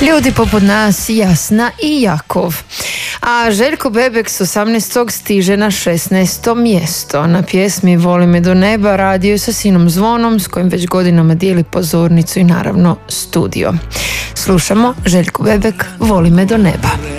Ljudi poput nas, Jasna i Jakov. A Željko Bebek s 18. stiže na 16. mjesto. Na pjesmi Voli me do neba radio je sa sinom Zvonom, s kojim već godinama dijeli pozornicu i naravno studio. Slušamo Željko Bebek, Voli me do neba.